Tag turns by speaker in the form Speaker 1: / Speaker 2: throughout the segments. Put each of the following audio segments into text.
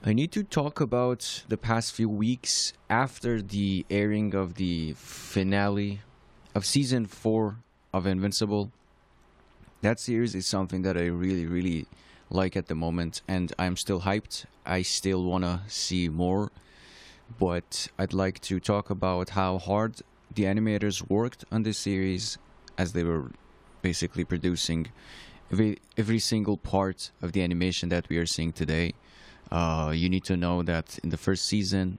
Speaker 1: I need to talk about the past few weeks after the airing of the finale of season 4 of Invincible. That series is something that I really, really like at the moment, and I'm still hyped. I still want to see more, but I'd like to talk about how hard the animators worked on this series as they were basically producing every single part of the animation that we are seeing today. You need to know that in the first season,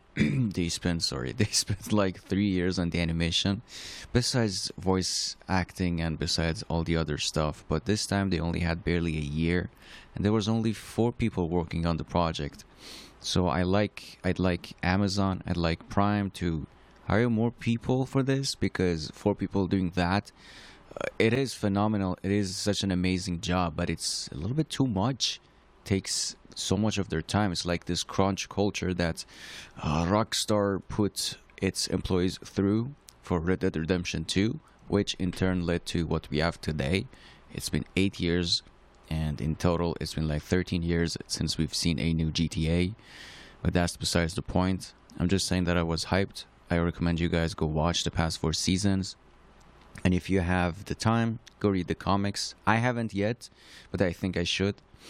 Speaker 1: they spent like 3 years on the animation, besides voice acting and besides all the other stuff. But this time they only had barely a year, and there was only 4 people working on the project. So I'd like Amazon, I'd like Prime to hire more people for this, because 4 people doing that, it is phenomenal. It is such an amazing job, but it's a little bit too much. Takes so much of their time. It's like this crunch culture that Rockstar put its employees through for Red Dead Redemption 2, which in turn led to what we have today. It's been 8 years, and in total, it's been like 13 years since we've seen a new GTA. But that's besides the point. I'm just saying that I was hyped. I recommend you guys go watch the past 4 seasons. And if you have the time, go read the comics. I haven't yet, but I think I should.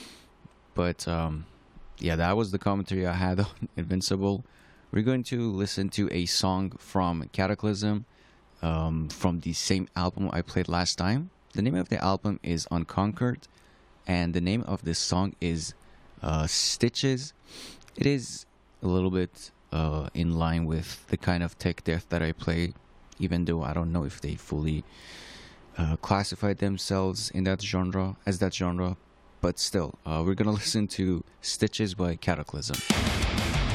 Speaker 1: But yeah, that was the commentary I had on Invincible. We're going to listen to a song from Cataclysm, from the same album I played last time. The name of the album is Unconquered, and the name of this song is Stitches. It is a little bit in line with the kind of tech death that I play, even though I don't know if they fully classified themselves in that genre, as that genre. But still, we're gonna listen to Stitches by Cataclysm.